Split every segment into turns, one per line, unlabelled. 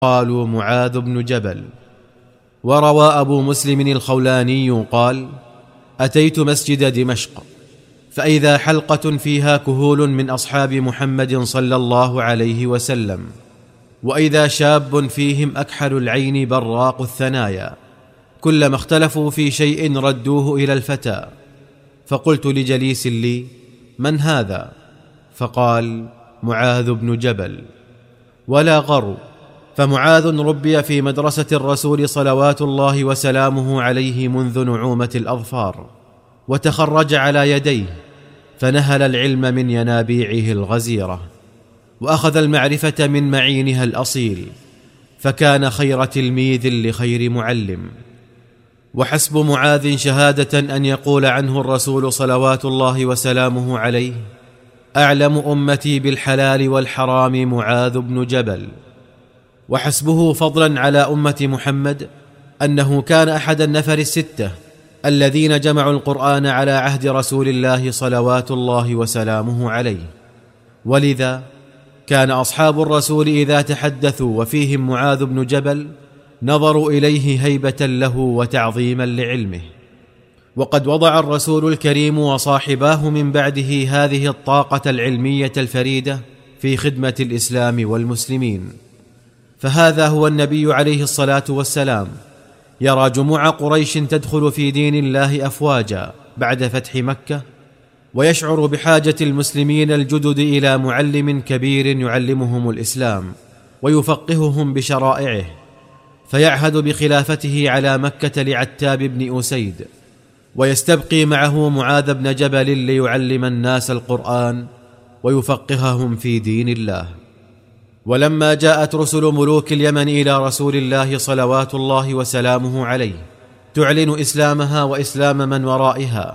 قالوا معاذ بن جبل. وروى أبو مسلم الخولاني قال: أتيت مسجد دمشق فإذا حلقة فيها كهول من أصحاب محمد صلى الله عليه وسلم، وإذا شاب فيهم أكحل العين براق الثنايا، كلما اختلفوا في شيء ردوه إلى الفتى. فقلت لجليس لي: من هذا؟ فقال: معاذ بن جبل. ولا غر، فمعاذ ربي في مدرسة الرسول صلوات الله وسلامه عليه منذ نعومة الأظفار، وتخرج على يديه، فنهل العلم من ينابيعه الغزيرة، وأخذ المعرفة من معينها الأصيل، فكان خير تلميذ لخير معلم. وحسب معاذ شهادة أن يقول عنه الرسول صلوات الله وسلامه عليه: أعلم أمتي بالحلال والحرام معاذ بن جبل. وحسبه فضلا على أمة محمد أنه كان أحد النفر الستة الذين جمعوا القرآن على عهد رسول الله صلوات الله وسلامه عليه. ولذا كان أصحاب الرسول إذا تحدثوا وفيهم معاذ بن جبل نظروا إليه هيبة له وتعظيما لعلمه. وقد وضع الرسول الكريم وصاحباه من بعده هذه الطاقة العلمية الفريدة في خدمة الإسلام والمسلمين. فهذا هو النبي عليه الصلاة والسلام، يرى جموع قريش تدخل في دين الله أفواجا بعد فتح مكة، ويشعر بحاجة المسلمين الجدد إلى معلم كبير يعلمهم الإسلام ويفقههم بشرائعه، فيعهد بخلافته على مكة لعتاب بن أسيد، ويستبقي معه معاذ بن جبل ليعلم الناس القرآن ويفقههم في دين الله. ولما جاءت رسل ملوك اليمن إلى رسول الله صلوات الله وسلامه عليه تعلن إسلامها وإسلام من ورائها،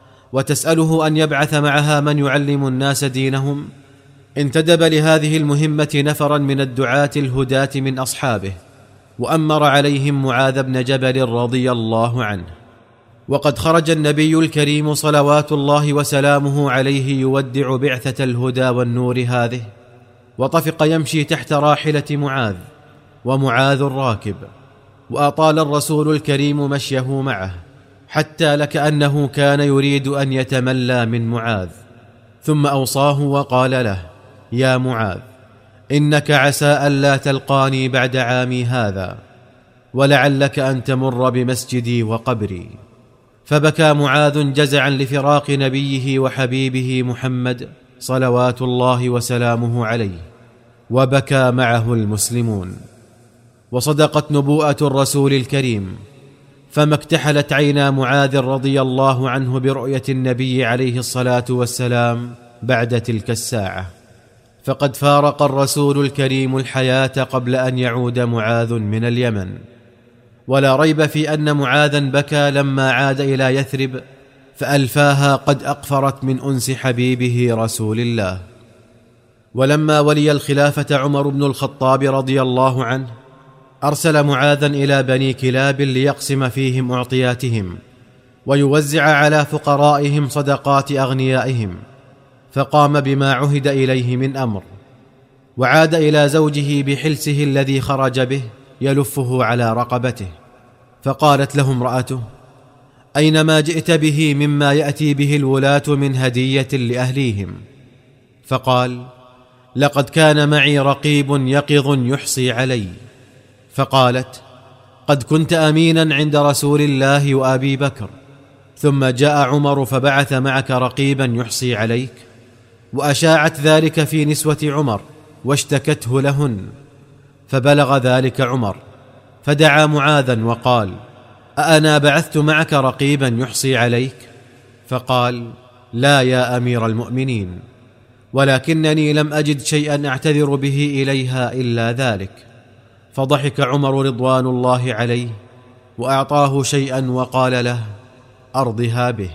وتسأله أن يبعث معها من يعلم الناس دينهم، انتدب لهذه المهمة نفرا من الدعاة الهداة من أصحابه، وأمر عليهم معاذ بن جبل رضي الله عنه. وقد خرج النبي الكريم صلوات الله وسلامه عليه يودع بعثة الهدى والنور هذه، وطفق يمشي تحت راحلة معاذ، ومعاذ راكب، وأطال الرسول الكريم مشيه معه حتى لكأنه كان يريد أن يتملى من معاذ، ثم أوصاه وقال له: يا معاذ، إنك عسى ألا تلقاني بعد عامي هذا، ولعلك أن تمر بمسجدي وقبري. فبكى معاذ جزعا لفراق نبيه وحبيبه محمد صلوات الله وسلامه عليه، وبكى معه المسلمون. وصدقت نبوءة الرسول الكريم، فما اكتحلت عينا معاذ رضي الله عنه برؤية النبي عليه الصلاة والسلام بعد تلك الساعة، فقد فارق الرسول الكريم الحياة قبل أن يعود معاذ من اليمن. ولا ريب في أن معاذا بكى لما عاد إلى يثرب، فألفاها قد أقفرت من أنس حبيبه رسول الله. ولما ولي الخلافة عمر بن الخطاب رضي الله عنه، أرسل معاذا إلى بني كلاب ليقسم فيهم أعطياتهم، ويوزع على فقرائهم صدقات أغنيائهم، فقام بما عهد إليه من أمر، وعاد إلى زوجه بحلسه الذي خرج به يلفه على رقبته. فقالت له امرأته: أينما جئت به مما يأتي به الولاة من هدية لأهليهم؟ فقال: لقد كان معي رقيب يقظ يحصي علي. فقالت: قد كنت أمينا عند رسول الله وأبي بكر، ثم جاء عمر فبعث معك رقيبا يحصي عليك؟ وأشاعت ذلك في نسوة عمر واشتكته لهن، فبلغ ذلك عمر، فدعا معاذا وقال: أأنا بعثت معك رقيبا يحصي عليك؟ فقال: لا يا أمير المؤمنين، ولكنني لم أجد شيئا أعتذر به إليها إلا ذلك. فضحك عمر رضوان الله عليه وأعطاه شيئا وقال له: أرضها به.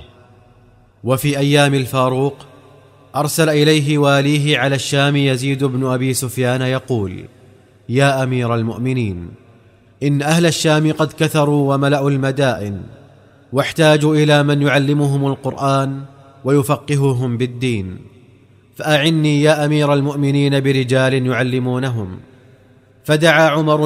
وفي أيام الفاروق أرسل إليه واليه على الشام يزيد بن أبي سفيان يقول: يا أمير المؤمنين، إن أهل الشام قد كثروا وملأوا المدائن، واحتاجوا إلى من يعلمهم القرآن ويفقههم بالدين، فأعني يا أمير المؤمنين برجال يعلمونهم. فدعا عمر